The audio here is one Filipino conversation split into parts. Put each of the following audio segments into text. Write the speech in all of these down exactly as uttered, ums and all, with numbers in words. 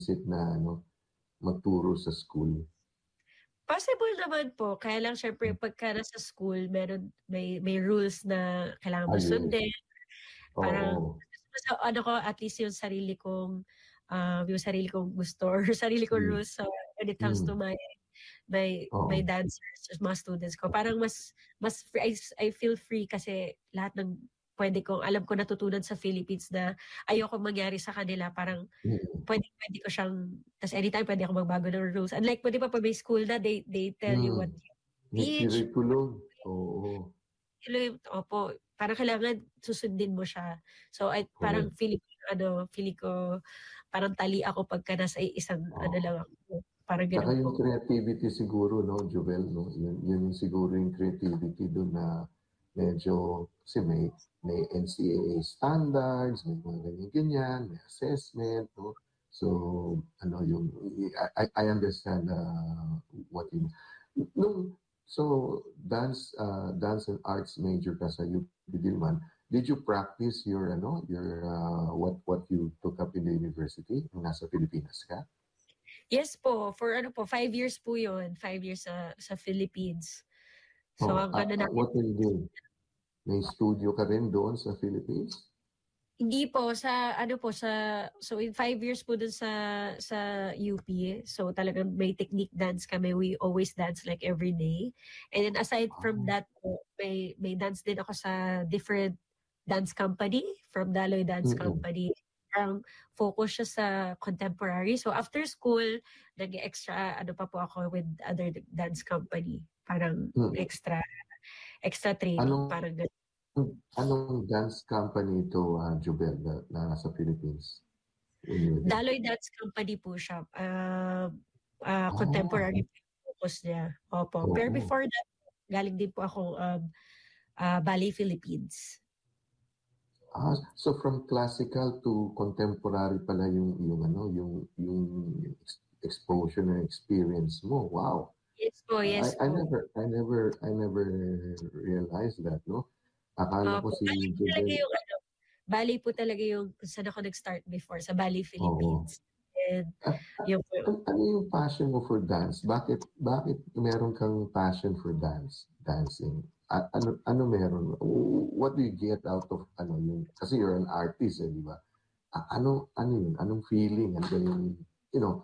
isip na ano, magturo sa school? Possible naman po, kaya lang siyempre pagka nasa school meron may may rules na kailangan mo Ah, yes. sundin. Parang Oo. sa ano ko at least yung sarili kong, um, yung sarili kong gusto or sarili kong Hmm. rules sa when it comes to Hmm. my my my Oo. dancers, mga students ko. Parang mas mas free, I I feel free kasi lahat ng puwede kong alam ko natutunan sa Philippines na ayokong mangyari sa kanila parang Mm. puwedeng-puwede ko siyang tas anytime puwede akong magbago ng rules. Unlike po 'di ba 'pag may school na they they tell you what Hmm. you May teach. curriculum, oo. Opo, parang kailangan susundin mo siya. So ay parang Correct. feeling ko ano, feeling ko parang tali ako pagka nasa isang ano lang Oo. ako, parang Tsaka gano'n yung po. creativity siguro 'no, Jovel 'no, yun yun siguro yung creativity dun na medyo kasi may may N C A A standards, may mga ganyan-ganyan, may assessment 'no. So ano yung I I I understand, uh, what you nung so dance, uh, dance and arts major ka sa U P Diliman, did you practice your ano, your, uh, what what you took up in the university nung nasa Pilipinas ka? Yes po, for ano po, five years po yun, five years sa sa Philippines. So Oh, ang ah, ano ah, namin what will you do? May studio ka rin doon sa Philippines? Hindi po sa ano po sa so in five years po dun sa sa U P, so talagang may technique dance kami, we always dance like every day. And then aside from Ah. that po, may may dance din ako sa different dance company from Daloy Dance Mm. Company. Parang focus siya sa contemporary. So after school, nag-e-extra ano pa po ako with other dance company, parang Mm. extra extra training, Anong parang gano'n. anong dance company ito, ah, Jobel na na nasa Philippines? When you were there? Daloy Dance Company po siya, ah, ah, Ah. contemporary focus niya, opo. Pero Oo. before that, galing din po akong, um, ah, Ballet Philippines. Ah, so from classical to contemporary pala yung yung ano, yung yung ex exposure na experience mo, wow. Yes po, I yes I po. never I never I never realized that 'no. Akala ko Opo, si ballet po talaga Jobel yung ano, ballet po talaga yung kung saan ako nag-start before, sa Ballet Oo. Philippines. And Ah, ah, yun po an ano yung passion mo for dance? Bakit bakit meron kang passion for dance, dancing? A ano ano meron? What do you get out of ano yung kasi you're an artist, eh, 'di ba? A ano ano yun, anong feeling? Ano ba yung, you know?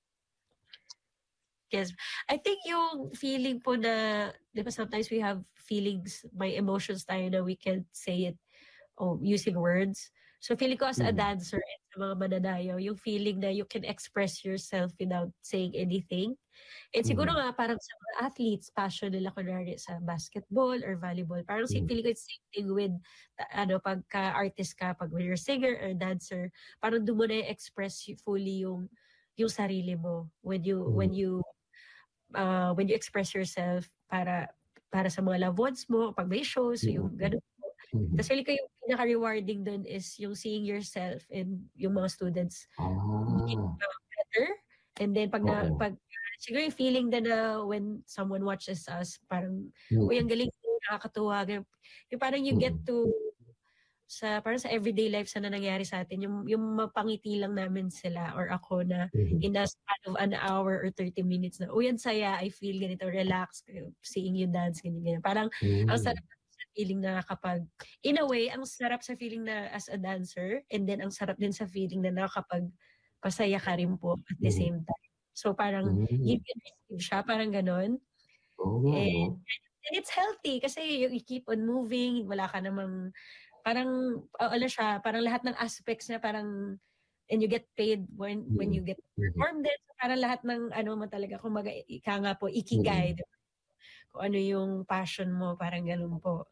Yes. I think yung feeling po na 'di ba sometimes we have feelings, may emotions tayo na we can't say it, oh, using words. So feeling ko as a Mhm. dancer and sa mga mananayaw, yung feeling na you can express yourself without saying anything. And siguro Mhm. nga parang sa mga athletes, passion nila kunwari sa basketball or volleyball, parang si Mhm. feeling ko it's same thing with ta ano, pagka-artist ka, 'pag when you're singer or dancer, parang dun mo na-e-express fully yung yung sarili mo when you when Mhm. you, ah, when you express yourself para para sa mga loved ones mo 'pag may shows, yung Mm. gano'n po. Tas Mhm. feeling ko yung pinaka-rewarding dun is yung seeing yourself and yung mga students getting, Ah. uh, better. And then 'pag na Oo. 'pag siguro yung feeling din na when someone watches us parang, "Uy, ang Mm. galing mo, nakakatuwa." Ganun. Yung parang you get Mm. to sa parang sa everyday lives na nangyayari sa'tin yung yung mapangiti lang namin sila or ako na Mhm. in a span of an hour or thirty minutes na, "Uy, ang saya, I feel ganito, relax, seeing you dance," ganyan-ganyan. Parang ang sarap Hmm. sa feeling na kapag in a way, ang sarap sa feeling na as a dancer and then ang sarap din sa feeling na nakakapagpasaya ka rin po at the Mhm. same time. So parang Hmm. give and receive siya, parang gano'n. Oo nga And 'no. and it's healthy kasi you you keep on moving, wala ka namang parang ano siya, parang lahat ng aspects niya parang and you get paid when when Mm. you get to Mhm. perform din. So parang lahat ng ano mo talaga kumbaga ika nga po, ikigai, Mm. 'di ba? Kung ano yung passion mo, parang gano'n po.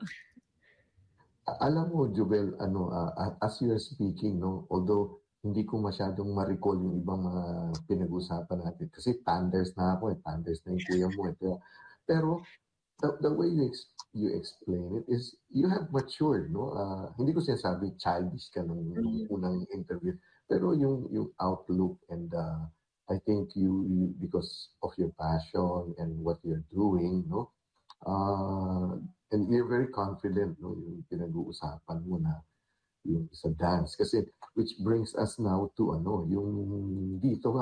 A alam mo Jobel ano, ah, as you are speaking 'no, although hindi ko masyadong ma-recall yung ibang mga pinag-usapan natin kasi thunders na ako, eh, thunders na yung kuya mo, eh, kaya pero the the way you ex you explain it is you have matured 'no, ah, hindi ko sinasabing childish ka nung nung Mm. unang interview, pero yung yung outlook and, uh, I think you you because of your passion and what you're doing 'no, ah, and you're very confident 'no, yung pinag-uusapan mo na yung sa dance. Kasi which brings us now to ano, yung dito